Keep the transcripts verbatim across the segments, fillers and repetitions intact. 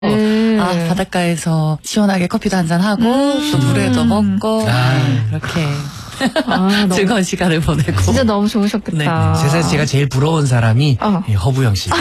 네. 아, 바닷가에서 시원하게 커피도 한잔하고 음. 또 물회도 먹고 아. 이렇게 아, 즐거운 시간을 보내고 진짜 너무 좋으셨겠다. 네. 세상에서 제가 제일 부러운 사람이 어. 예, 허부영 씨.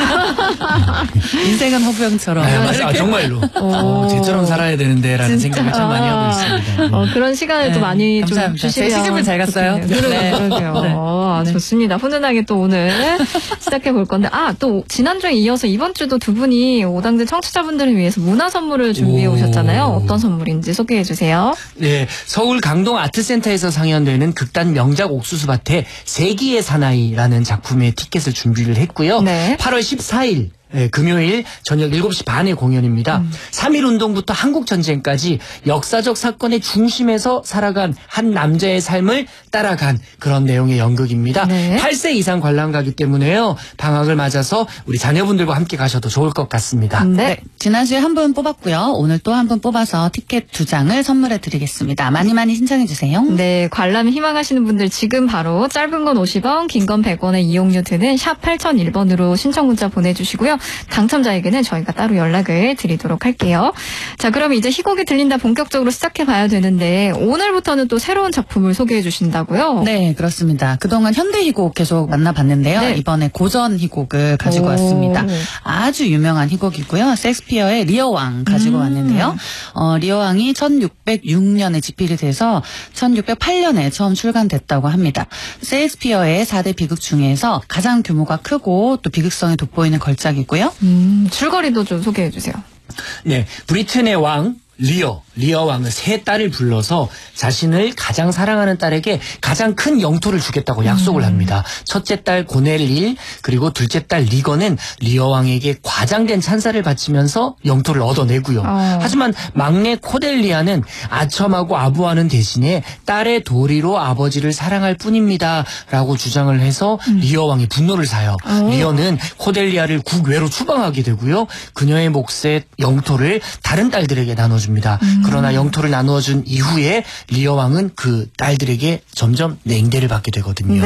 인생은 허부영처럼. 네, 맞아, 아, 정말로. 어, 쟤처럼 살아야 되는데 라는 진짜? 생각을 참 많이 하고 있습니다. 어, 그런 시간을 네. 또 많이 좀 주시면. 제 시집을 잘 갔어요. 네, 그러게요. 네. 어, 네. 좋습니다. 훈훈하게 또 오늘 시작해 볼 건데 아, 또 지난주에 이어서 이번 주도 두 분이 오당제 청취자분들을 위해서 문화 선물을 준비해 오. 오셨잖아요. 어떤 선물인지 소개해 주세요. 네, 서울 강동 아트센터에서 상연된 는 극단 명작 옥수수밭의 세기의 사나이라는 작품의 티켓을 준비를 했고요. 네. 팔월 십사일 네, 금요일 저녁 일곱 시 반에 공연입니다. 음. 삼일 운동부터 한국전쟁까지 역사적 사건의 중심에서 살아간 한 남자의 삶을 따라간 그런 내용의 연극입니다. 네. 팔 세 이상 관람가기 때문에요. 방학을 맞아서 우리 자녀분들과 함께 가셔도 좋을 것 같습니다. 네. 네. 지난주에 한 분 뽑았고요. 오늘 또 한 분 뽑아서 티켓 두 장을 선물해 드리겠습니다. 많이 많이 신청해 주세요. 네. 관람 희망하시는 분들 지금 바로 짧은 건 오십 원, 긴 건 백 원의 이용료 드는 샵 팔공공일 번으로 신청 문자 보내주시고요. 당첨자에게는 저희가 따로 연락을 드리도록 할게요. 자, 그럼 이제 희곡이 들린다 본격적으로 시작해 봐야 되는데 오늘부터는 또 새로운 작품을 소개해 주신다고요? 네, 그렇습니다. 그동안 현대 희곡 계속 만나봤는데요. 네. 이번에 고전 희곡을 가지고 오. 왔습니다. 아주 유명한 희곡이고요. 셰익스피어의 리어왕 가지고 음. 왔는데요. 어, 리어왕이 천육백육 년에 집필이 돼서 천육백팔 년에 처음 출간됐다고 합니다. 셰익스피어의 사 대 비극 중에서 가장 규모가 크고 또 비극성이 돋보이는 걸작이고요. 음, 줄거리도 좀 소개해 주세요. 네, 브리튼의 왕 리어, 리어 왕은 세 딸을 불러서 자신을 가장 사랑하는 딸에게 가장 큰 영토를 주겠다고 약속을 합니다. 첫째 딸 고넬릴 그리고 둘째 딸 리거는 리어 왕에게 과장된 찬사를 바치면서 영토를 얻어내고요. 어. 하지만 막내 코델리아는 아첨하고 아부하는 대신에 딸의 도리로 아버지를 사랑할 뿐입니다 라고 주장을 해서 음. 리어 왕이 분노를 사요. 어. 리어는 코델리아를 국외로 추방하게 되고요. 그녀의 몫의 영토를 다른 딸들에게 나눠줍니다. 음. 그러나 영토를 나누어준 이후에 리어 왕은 그 딸들에게 점점 냉대를 받게 되거든요.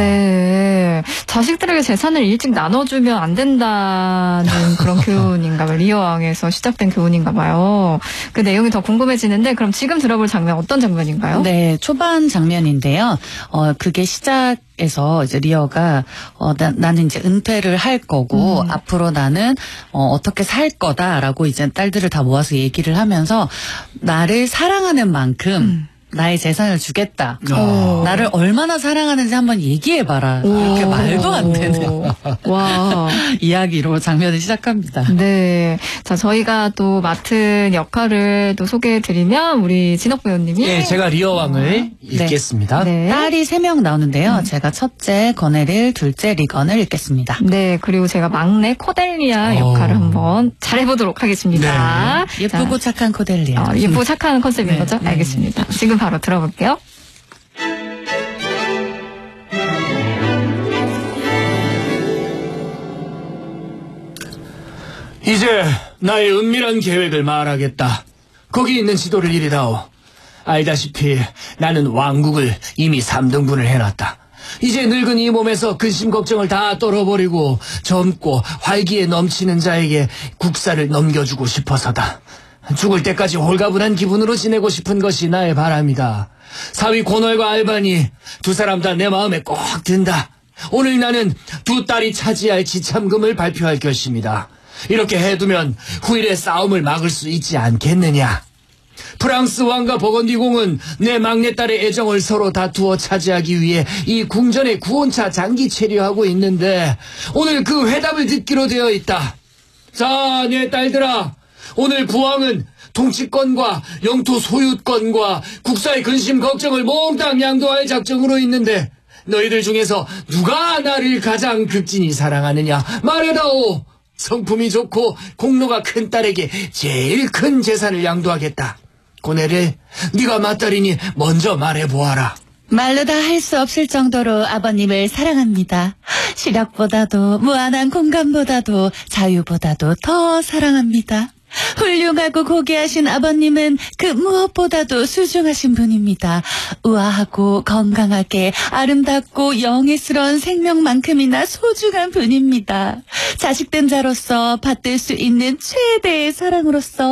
네, 자식들에게 재산을 일찍 나눠주면 안 된다는 그런 교훈인가 봐요. 리어 왕에서 시작된 교훈인가 봐요. 그 내용이 더 궁금해지는데 그럼 지금 들어볼 장면 어떤 장면인가요? 네, 초반 장면인데요. 어, 그게 시작 에서 이제 리어가 어, 나, 나는 이제 은퇴를 할 거고 음. 앞으로 나는 어, 어떻게 살 거다라고 이제 딸들을 다 모아서 얘기를 하면서 나를 사랑하는 만큼 음. 나의 재산을 주겠다. 오. 나를 얼마나 사랑하는지 한번 얘기해봐라. 오. 이렇게 말도 안 되는 와. 이야기로 장면을 시작합니다. 네. 자, 저희가 또 맡은 역할을 또 소개해드리면 우리 진옥 배우님이. 네, 제가 리어 왕을 네. 읽겠습니다. 네. 딸이 세 명 나오는데요. 음. 제가 첫째 거넬릴, 둘째 리건을 읽겠습니다. 네. 그리고 제가 막내 코델리아 역할을 오. 한번 잘해보도록 하겠습니다. 네. 예쁘고 자, 착한 코델리아. 어, 예쁘고 착한 컨셉인 네. 거죠? 네. 알겠습니다. 지금 바로 들어볼게요. 이제 나의 은밀한 계획을 말하겠다. 거기 있는 지도를 이리 다오. 알다시피 나는 왕국을 이미 삼 등분을 해놨다. 이제 늙은 이 몸에서 근심 걱정을 다 떨어버리고 젊고 활기에 넘치는 자에게 국사를 넘겨주고 싶어서다. 죽을 때까지 홀가분한 기분으로 지내고 싶은 것이 나의 바람이다. 사위 고널과 알바니 두 사람 다 내 마음에 꼭 든다. 오늘 나는 두 딸이 차지할 지참금을 발표할 결심이다. 이렇게 해두면 후일의 싸움을 막을 수 있지 않겠느냐. 프랑스 왕과 버건디 공은 내 막내딸의 애정을 서로 다투어 차지하기 위해 이 궁전에 구원차 장기 체류하고 있는데 오늘 그 회답을 듣기로 되어 있다. 자, 내 딸들아, 오늘 부왕은 통치권과 영토 소유권과 국사의 근심 걱정을 몽땅 양도할 작정으로 있는데 너희들 중에서 누가 나를 가장 극진히 사랑하느냐 말해다오. 성품이 좋고 공로가 큰 딸에게 제일 큰 재산을 양도하겠다. 고넬을 네가 맏딸이니 먼저 말해보아라. 말로 다 할 수 없을 정도로 아버님을 사랑합니다. 시력보다도 무한한 공감보다도 자유보다도 더 사랑합니다. 훌륭하고 고귀하신 아버님은 그 무엇보다도 소중하신 분입니다. 우아하고 건강하게 아름답고 영예스러운 생명만큼이나 소중한 분입니다. 자식된 자로서 받들 수 있는 최대의 사랑으로서